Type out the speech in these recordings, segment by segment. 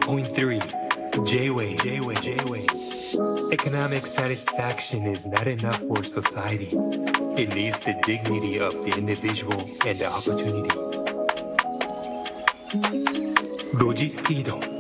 81.3 J-Wave Economic satisfaction is not enough for society. It needs the dignity of the individual and the opportunity. ロジスティード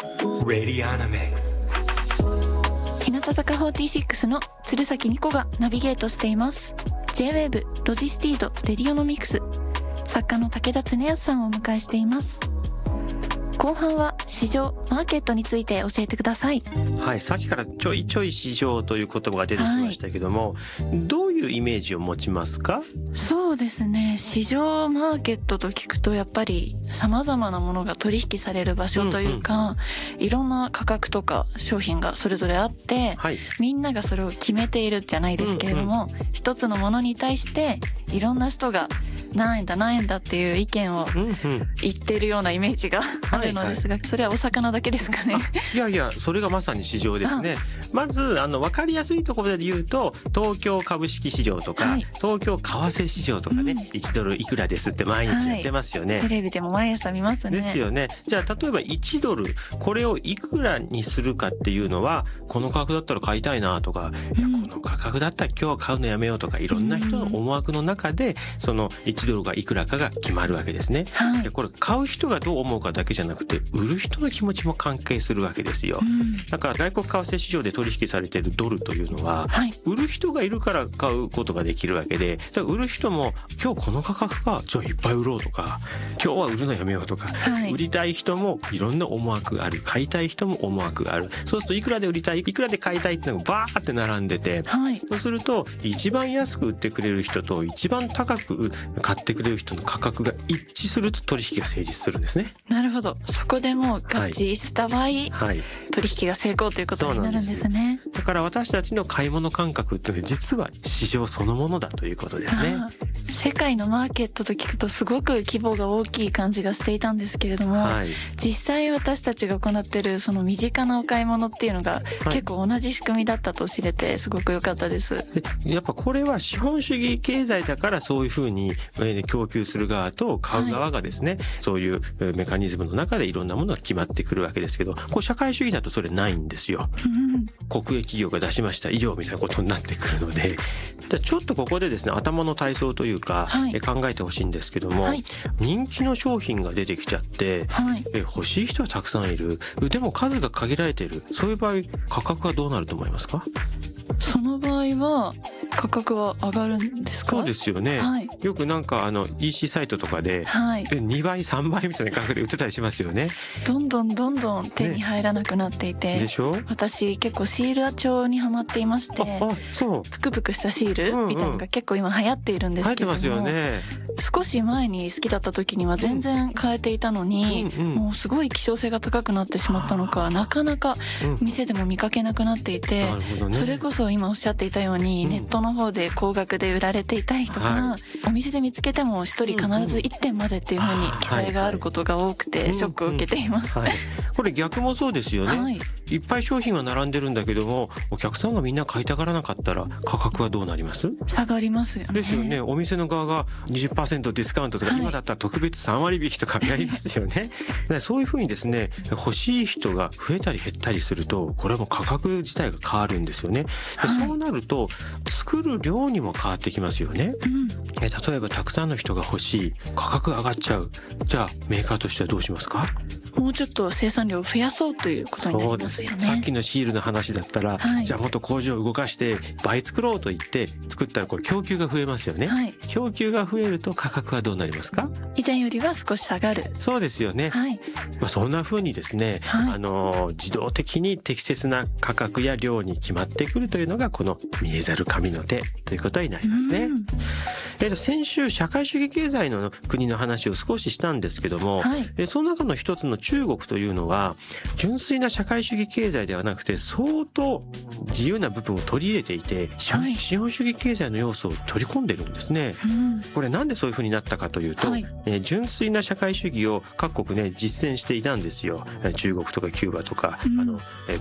Radionics 日向坂46の鶴崎美子がナビゲートしています。 J-Wave ロジスティードレディオノミクス、作家の武田恒康さんをお迎えしています。後半は市場マーケットについて教えてください。 はい、さっきからちょいちょい市場という言葉が出てきましたけども、どういうイメージを持ちますか？ そうですね、市場マーケットと聞くとやっぱり様々なものが取引される場所というか、いろんな価格とか商品がそれぞれあって、みんながそれを決めているじゃないですけれども、一つのものに対していろんな人が何円だ何円だっていう意見を言っているようなイメージがあるのですが、それはお魚だけですかね？ いやいや、それがまさに市場ですね。まず分かりやすいところで言うと、東京株式市場とか、東京為替市場とかね、1ドルいくらですって毎日やってますよね。 テレビでも毎朝見ますね。 ですよね。じゃあ例えば1ドルこれをいくらにするかっていうのは、この価格だったら買いたいなとか、いやこの価格だったら今日は買うのやめようとか、いろんな人の思惑の中でその1ドルがいくらかが決まるわけですね。でこれ買う人がどう思うかだけじゃなくて、売る人の気持ちも関係するわけですよ。だから外国為替市場で取引されているドルというのは、売る人がいるから買うことができるわけで、だから売る人も今日この価格か、じゃあいっぱい売ろうとか、今日は売るのやめようとか、売りたい人もいろんな思惑がある、買いたい人も思惑がある。そうするといくらで売りたい、いくらで買いたいっていうのがバーって並んでて、そうすると一番安く売ってくれる人と一番高く買ってくれる人の価格が一致すると取引が成立するんですね。 なるほど。そこでもう合致した場合、取引が成功ということになるんですね。 だから私たちの買い物感覚っていうのは実は市場そのものだということですね。 世界のマーケットと聞くとすごく規模が大きい感じがしていたんですけれども、実際私たちが行っているその身近なお買い物っていうのが結構同じ仕組みだったと知れてすごく良かったです。 でやっぱこれは資本主義経済だからそういうふうに供給する側と買う側がですね、そういうメカニズムの中でいろんなものが決まってくるわけですけど、こう社会主義だとそれないんですよ。国営企業が出しました以上みたいなことになってくるので、じゃあちょっとここでですね、頭の体操というか、考えてほしいんですけども、人気の商品が出てきちゃって、欲しい人はたくさんいる、でも数が限られている、そういう場合価格はどうなると思いますか？ その場合は価格は上がるんですか？ そうですよね。よくなんかEC サイトとかで、2倍3倍みたいな価格で売ってたりしますよね。 どんどん手に入らなくなっていて、 でしょ？ 私結構シール帳にハマっていまして、ぷくぷくしたシールみたいなのが結構今流行っているんですけども、 流行ってますよね。 少し前に好きだった時には全然買えていたのに、もうすごい希少性が高くなってしまったのか、なかなか店でも見かけなくなっていて、それこそ今おっしゃっていたように、ネットの方で高額で売られていたりとか、お店で見つけても一人必ず1点までっていう風に記載があることが多くてショックを受けています。 これ逆もそうですよね。いっぱい商品は並んでるんだけども、お客さんがみんな買いたがらなかったら価格はどうなります？ 下がりますよね。 ですよね。お店の側が 20% ディスカウントとか、今だったら特別3割引きとかやりますよね。そういう風にですね、欲しい人が増えたり減ったりすると、これはもう価格自体が変わるんですよね。そうなると作る量にも変わってきますよね。例えばたくさんの人が欲しい、価格が上がっちゃう。じゃあメーカーとしてはどうしますか？ もうちょっと生産量を増やそうということになりますよね。 さっきのシールの話だったら、じゃあもっと工場を動かして倍作ろうと言って作ったら、これ供給が増えますよね。供給が増えると価格はどうなりますか？ 以前よりは少し下がる。 そうですよね。そんな風にですね、自動的に適切な価格や量に決まってくるというのがこの見えざる神の手ということになりますね。先週社会主義経済の国の話を少ししたんですけども、その中の一つの中国というのは純粋な社会主義経済ではなくて、相当自由な部分を取り入れていて、資本主義経済の要素を取り込んでるんですね。これなんでそういう風になったかというと、純粋な社会主義を各国ね実践していたんですよ。中国とかキューバとか、